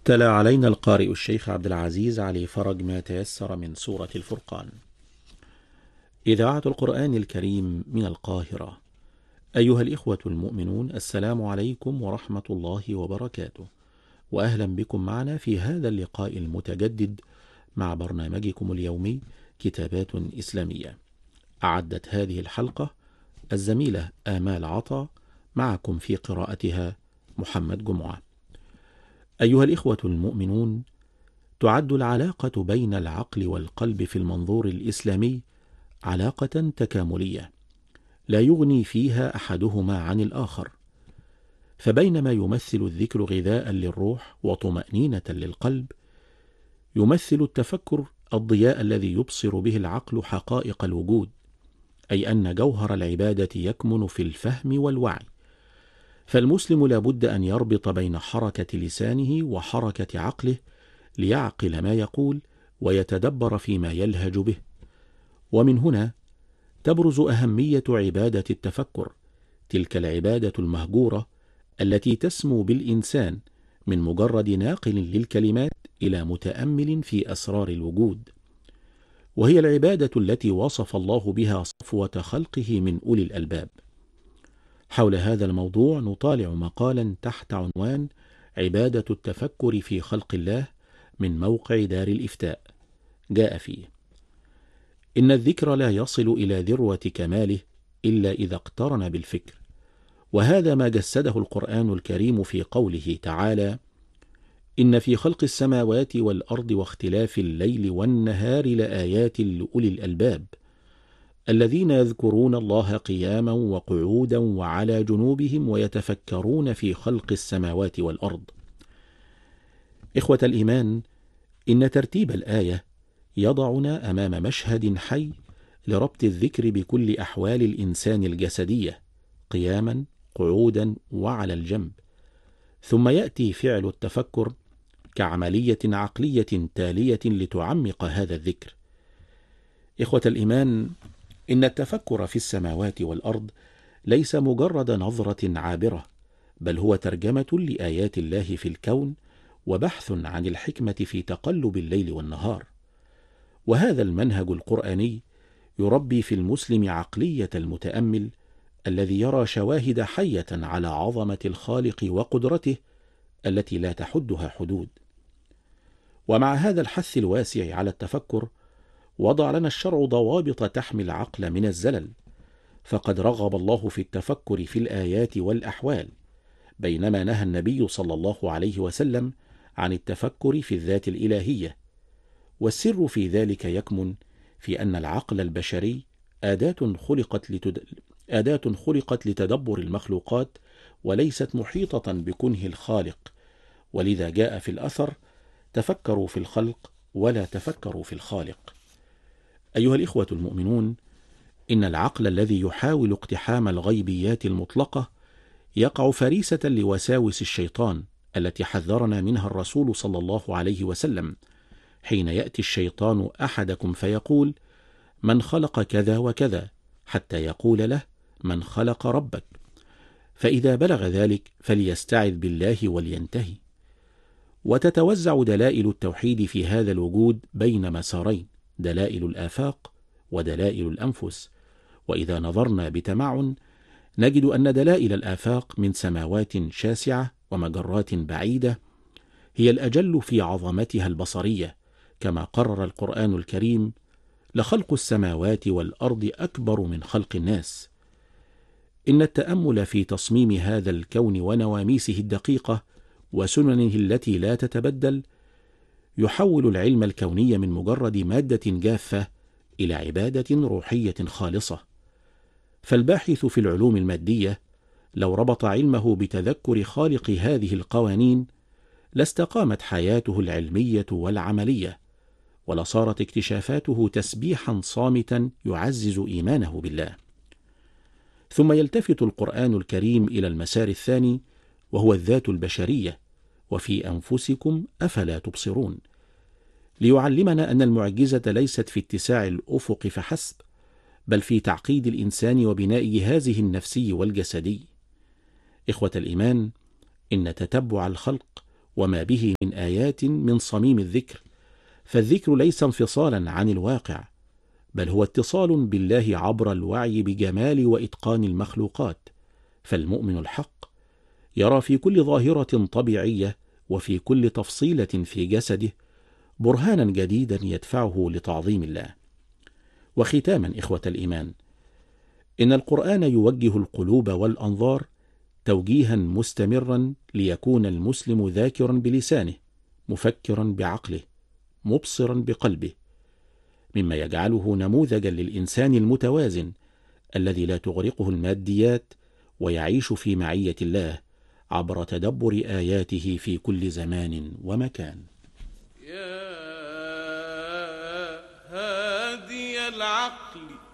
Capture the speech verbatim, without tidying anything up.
تلا علينا القارئ الشيخ عبد العزيز علي فرج ما تيسر من سورة الفرقان. إذاعة القرآن الكريم من القاهرة. أيها الإخوة المؤمنون، السلام عليكم ورحمة الله وبركاته، وأهلا بكم معنا في هذا اللقاء المتجدد مع برنامجكم اليومي كتابات إسلامية. أعدت هذه الحلقة الزميلة آمال عطا، معكم في قراءتها محمد جمعة. أيها الإخوة المؤمنون، تعد العلاقة بين العقل والقلب في المنظور الإسلامي علاقة تكاملية، لا يغني فيها أحدهما عن الآخر. فبينما يمثل الذكر غذاء للروح وطمأنينة للقلب، يمثل التفكر الضياء الذي يبصر به العقل حقائق الوجود، أي أن جوهر العبادة يكمن في الفهم والوعي. فالمسلم لا بد أن يربط بين حركة لسانه وحركة عقله ليعقل ما يقول ويتدبر فيما يلهج به. ومن هنا تبرز أهمية عبادة التفكر، تلك العبادة المهجورة التي تسمو بالإنسان من مجرد ناقل للكلمات إلى متأمل في أسرار الوجود، وهي العبادة التي وصف الله بها صفوة خلقه من أولي الألباب. حول هذا الموضوع نطالع مقالا تحت عنوان عبادة التفكر في خلق الله من موقع دار الإفتاء. جاء فيه: إن الذكر لا يصل إلى ذروة كماله إلا إذا اقترن بالفكر، وهذا ما جسده القرآن الكريم في قوله تعالى: إن في خلق السماوات والأرض واختلاف الليل والنهار لآيات لأولي الألباب الذين يذكرون الله قياما وقعودا وعلى جنوبهم ويتفكرون في خلق السماوات والأرض. إخوة الإيمان، إن ترتيب الآية يضعنا أمام مشهد حي لربط الذكر بكل أحوال الإنسان الجسدية، قياما قعودا وعلى الجنب، ثم يأتي فعل التفكر كعملية عقلية تالية لتعمق هذا الذكر. إخوة الإيمان، إن التفكر في السماوات والأرض ليس مجرد نظرة عابرة، بل هو ترجمة لآيات الله في الكون وبحث عن الحكمة في تقلب الليل والنهار. وهذا المنهج القرآني يربي في المسلم عقلية المتأمل الذي يرى شواهد حية على عظمة الخالق وقدرته التي لا تحدها حدود. ومع هذا الحث الواسع على التفكر، وضع لنا الشرع ضوابط تحمي العقل من الزلل، فقد رغب الله في التفكر في الآيات والأحوال، بينما نهى النبي صلى الله عليه وسلم عن التفكر في الذات الإلهية. والسر في ذلك يكمن في أن العقل البشري أداة خلقت, لتد... أداة خلقت لتدبر المخلوقات، وليست محيطة بكنه الخالق، ولذا جاء في الأثر: تفكروا في الخلق ولا تفكروا في الخالق. أيها الإخوة المؤمنون، إن العقل الذي يحاول اقتحام الغيبيات المطلقة يقع فريسة لوساوس الشيطان التي حذرنا منها الرسول صلى الله عليه وسلم، حين يأتي الشيطان أحدكم فيقول: من خلق كذا وكذا، حتى يقول له: من خلق ربك؟ فإذا بلغ ذلك فليستعذ بالله ولينتهي. وتتوزع دلائل التوحيد في هذا الوجود بين مسارين: دلائل الآفاق ودلائل الأنفس. وإذا نظرنا بتمعن نجد أن دلائل الآفاق من سماوات شاسعة ومجرات بعيدة هي الأجل في عظمتها البصرية، كما قرر القرآن الكريم: لخلق السماوات والأرض أكبر من خلق الناس. إن التأمل في تصميم هذا الكون ونواميسه الدقيقة وسننه التي لا تتبدل يحول العلم الكوني من مجرد مادة جافة إلى عبادة روحية خالصة. فالباحث في العلوم المادية لو ربط علمه بتذكر خالق هذه القوانين لاستقامت حياته العلمية والعملية، ولصارت اكتشافاته تسبيحا صامتا يعزز إيمانه بالله. ثم يلتفت القرآن الكريم إلى المسار الثاني، وهو الذات البشرية: وفي أنفسكم أفلا تبصرون، ليعلمنا أن المعجزة ليست في اتساع الأفق فحسب، بل في تعقيد الإنسان وبناء جهازه النفسي والجسدي. إخوة الإيمان، إن تتبع الخلق وما به من آيات من صميم الذكر، فالذكر ليس انفصالا عن الواقع، بل هو اتصال بالله عبر الوعي بجمال وإتقان المخلوقات. فالمؤمن الحق يرى في كل ظاهرة طبيعية وفي كل تفصيلة في جسده برهانا جديدا يدفعه لتعظيم الله. وختاما إخوة الإيمان، إن القرآن يوجه القلوب والأنظار توجيها مستمرا ليكون المسلم ذاكرا بلسانه، مفكرا بعقله، مبصرا بقلبه، مما يجعله نموذجا للإنسان المتوازن الذي لا تغرقه الماديات ويعيش في معية الله عبر تدبر آياته في كل زمان ومكان. يا هادي العقل